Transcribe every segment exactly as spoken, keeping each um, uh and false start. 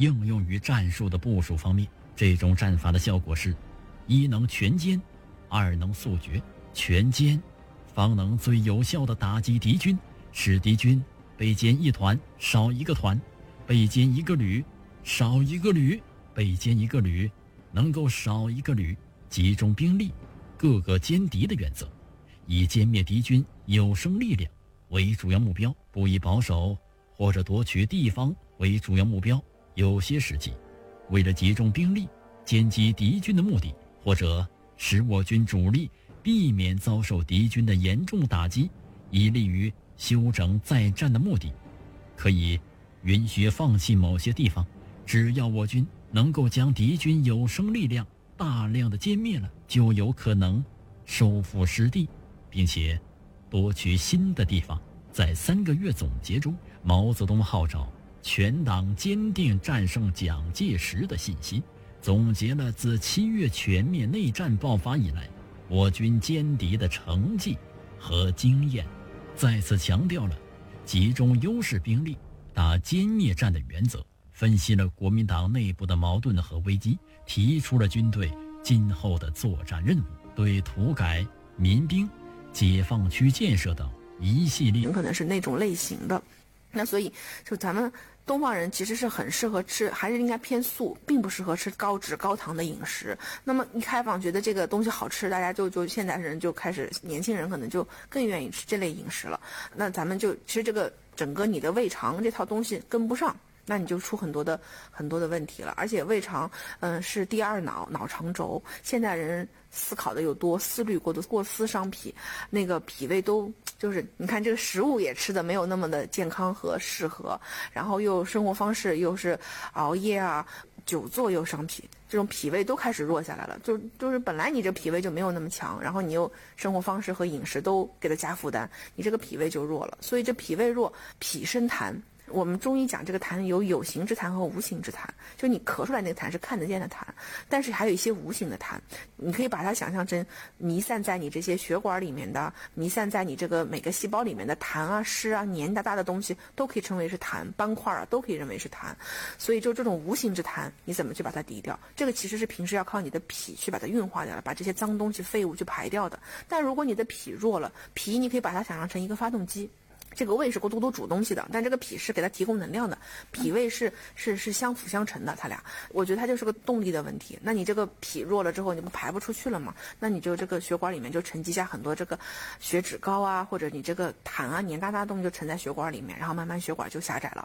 应用于战术的部署方面，这种战法的效果是：一能全歼，二能速决。全歼方能最有效地打击敌军，使敌军被歼一团少一个团，被歼一个旅少一个旅，被歼一个旅能够少一个旅，集中兵力，各个歼敌的原则，以歼灭敌军有生力量为主要目标，不以保守或者夺取地方为主要目标。有些时机，为了集中兵力歼击敌军的目的，或者使我军主力避免遭受敌军的严重打击，以利于休整再战的目的，可以允许放弃某些地方，只要我军能够将敌军有生力量大量的歼灭了，就有可能收复失地，并且夺取新的地方。在三个月总结中，毛泽东号召全党坚定战胜蒋介石的信心，总结了自七月全面内战爆发以来我军歼敌的成绩和经验，再次强调了集中优势兵力打歼灭战的原则，分析了国民党内部的矛盾和危机，提出了军队今后的作战任务，对土改、民兵、解放区建设等一系列可能是那种类型的。那所以就咱们东方人其实是很适合吃，还是应该偏素，并不适合吃高脂高糖的饮食。那么一开放觉得这个东西好吃，大家就就现代人就开始，年轻人可能就更愿意吃这类饮食了。那咱们就其实这个整个你的胃肠这套东西跟不上，那你就出很多的很多的问题了。而且胃肠嗯是第二脑脑肠轴，现代人思考的又多，思虑过多，过思伤脾，那个脾胃都就是你看这个食物也吃的没有那么的健康和适合，然后又生活方式又是熬夜啊、久坐又伤脾，这种脾胃都开始弱下来了。就就是本来你这脾胃就没有那么强，然后你又生活方式和饮食都给它加负担，你这个脾胃就弱了。所以这脾胃弱，脾生痰。我们中医讲这个痰有有形之痰和无形之痰，就你咳出来那个痰是看得见的痰，但是还有一些无形的痰，你可以把它想象成弥散在你这些血管里面的，弥散在你这个每个细胞里面的痰啊、湿啊、黏哒哒的东西都可以称为是痰，斑块啊都可以认为是痰。所以就这种无形之痰你怎么去把它抵掉，这个其实是平时要靠你的脾去把它运化掉了，把这些脏东西废物去排掉的。但如果你的脾弱了，脾你可以把它想象成一个发动机，这个胃是咕嘟嘟煮东西的，但这个脾是给它提供能量的，脾胃是是是相辅相成的，它俩，我觉得它就是个动力的问题。那你这个脾弱了之后，你不排不出去了吗？那你就这个血管里面就沉积下很多这个血脂高啊，或者你这个痰啊、黏哒哒的东西就沉在血管里面，然后慢慢血管就狭窄了。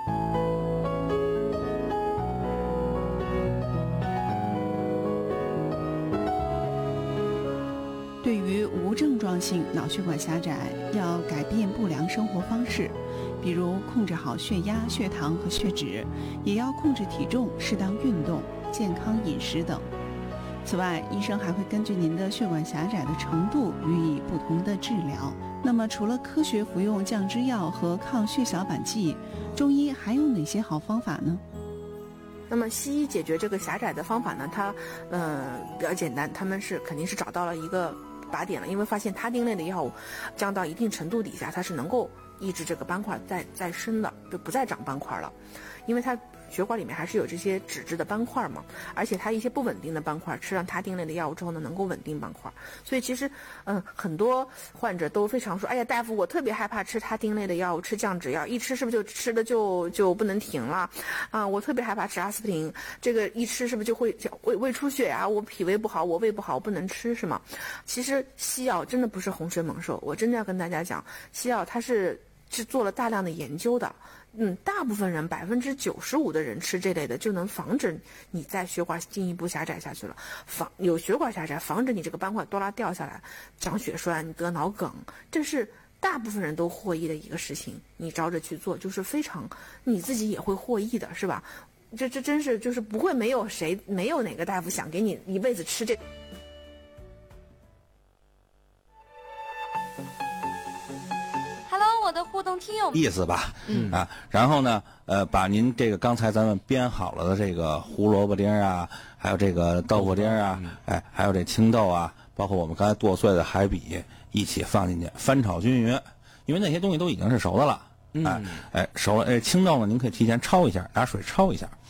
对于无症状性脑血管狭窄，要改变不良生活方式，比如控制好血压、血糖和血脂，也要控制体重、适当运动、健康饮食等。此外，医生还会根据您的血管狭窄的程度予以不同的治疗。那么，除了科学服用降脂药和抗血小板剂，中医还有哪些好方法呢？ 那么西医解决这个狭窄的方法呢，它呃比较简单，他们是肯定是找到了一个靶点了，因为发现他汀类的药物降到一定程度底下，它是能够抑制这个斑块再再生的，就不再长斑块了，因为它血管里面还是有这些脂质的斑块嘛，而且它一些不稳定的斑块吃上他汀类的药物之后呢，能够稳定斑块。所以其实嗯很多患者都非常说，哎呀大夫，我特别害怕吃他汀类的药物，吃降脂药，一吃是不是就吃的就就不能停了啊？我特别害怕吃阿司匹林，这个一吃是不是就会胃胃出血啊？我脾胃不好，我胃不好，我不能吃是吗？其实西药真的不是洪水猛兽，我真的要跟大家讲，西药它是是做了大量的研究的。嗯，大部分人百分之九十五的人吃这类的，就能防止你在血管进一步狭窄下去了。防有血管狭窄，防止你这个斑块多拉掉下来，长血栓，你得脑梗，这是大部分人都获益的一个事情。你照着去做，就是非常你自己也会获益的，是吧？这这真是就是不会没有谁没有哪个大夫想给你一辈子吃这。 我的互动听友意思吧， 嗯啊，然后呢，呃，把您这个刚才咱们编好了的这个胡萝卜丁啊，还有这个豆腐丁啊， 嗯、 哎，还有这青豆啊，包括我们刚才剁碎的海蛎一起放进去，翻炒均匀，因为那些东西都已经是熟的了，哎、嗯、哎，熟了，哎，青豆呢，您可以提前焯一下，拿水焯一下，